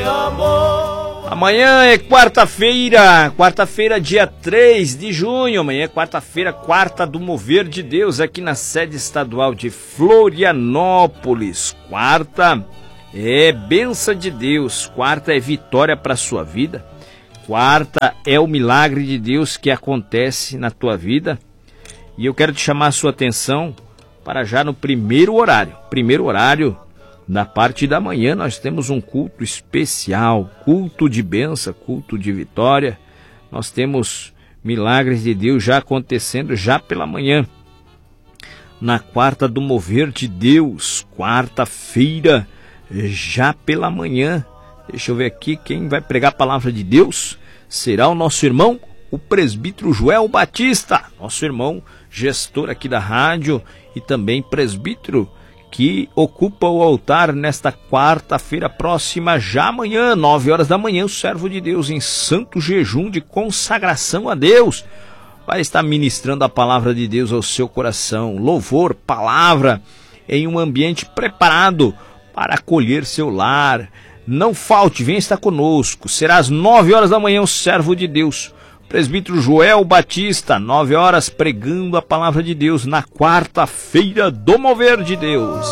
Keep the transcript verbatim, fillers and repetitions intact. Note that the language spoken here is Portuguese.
Amanhã é quarta-feira, quarta-feira, dia três de junho. Amanhã é quarta-feira, quarta do Mover de Deus, aqui na sede estadual de Florianópolis. Quarta é bênção de Deus, quarta é vitória para a sua vida, quarta é o milagre de Deus que acontece na tua vida. E eu quero te chamar a sua atenção para já no primeiro horário, primeiro horário, na parte da manhã, nós temos um culto especial, culto de bênção, culto de vitória. Nós temos milagres de Deus já acontecendo já pela manhã. Na quarta do Mover de Deus, quarta-feira, já pela manhã. Deixa eu ver aqui quem vai pregar a palavra de Deus. Será o nosso irmão, o presbítero Joel Batista, nosso irmão gestor aqui da rádio e também presbítero que ocupa o altar nesta quarta-feira próxima, já amanhã, nove horas da manhã, o servo de Deus em santo jejum de consagração a Deus vai estar ministrando a palavra de Deus ao seu coração, louvor, palavra, em um ambiente preparado para acolher seu lar. Não falte, venha estar conosco, será às nove horas da manhã o servo de Deus, presbítero Joel Batista, nove horas, pregando a palavra de Deus na quarta-feira do Mover de Deus.